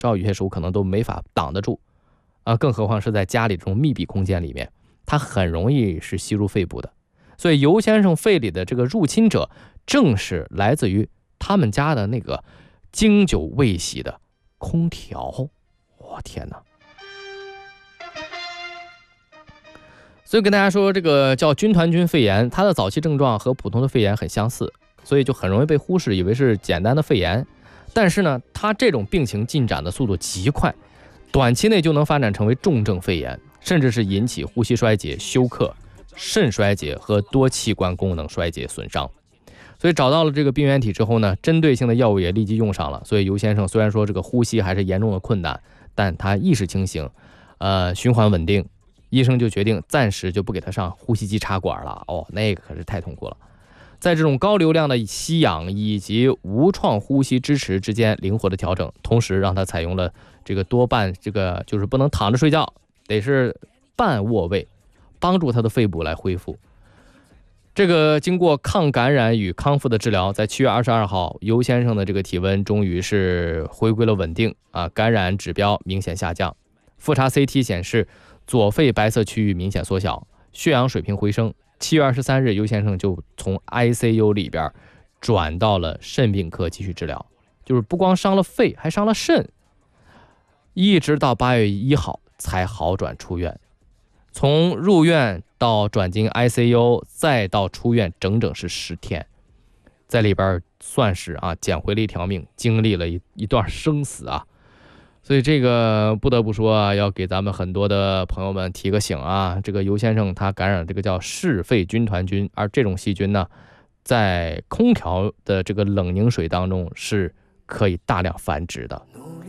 少有些时候可能都没法挡得住更何况是在家里这种密闭空间里面，它很容易是吸入肺部的。所以尤先生肺里的这个入侵者，正是来自于他们家的那个经久未洗的空调。我天哪！所以跟大家说，这个叫军团菌肺炎，它的早期症状和普通的肺炎很相似，所以就很容易被忽视，以为是简单的肺炎。但是呢，它这种病情进展的速度极快，短期内就能发展成为重症肺炎，甚至是引起呼吸衰竭、休克、肾衰竭和多器官功能衰竭损伤。所以找到了这个病原体之后呢，针对性的药物也立即用上了。所以尤先生虽然说这个呼吸还是严重的困难，但他意识清醒，循环稳定，医生就决定暂时就不给他上呼吸机插管了。那个可是太痛苦了。在这种高流量的吸氧以及无创呼吸支持之间灵活的调整，同时让他采用了这个多半这个就是不能躺着睡觉，得是半卧位，帮助他的肺部来恢复。这个经过抗感染与康复的治疗，在7月22号，尤先生的这个体温终于是回归了稳定感染指标明显下降，复查 CT 显示左肺白色区域明显缩小，血氧水平回升。7月23日，尤先生就从 ICU 里边转到了肾病科继续治疗，就是不光伤了肺，还伤了肾，一直到8月1号才好转出院。从入院到转进 ICU 再到出院，整整是10天，在里边算是捡回了一条命，经历了一段生死所以这个不得不说要给咱们很多的朋友们提个醒这个尤先生他感染这个叫嗜肺军团菌，而这种细菌呢，在空调的这个冷凝水当中是可以大量繁殖的。